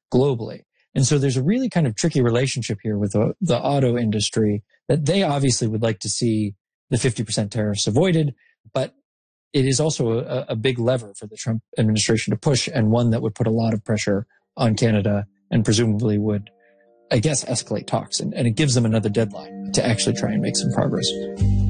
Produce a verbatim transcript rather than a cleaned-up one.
globally. And so there's a really kind of tricky relationship here with the, the auto industry that they obviously would like to see the fifty percent tariffs avoided, but it is also a, a big lever for the Trump administration to push, and one that would put a lot of pressure on Canada and presumably would, I guess, escalate talks. And, and it gives them another deadline to actually try and make some progress.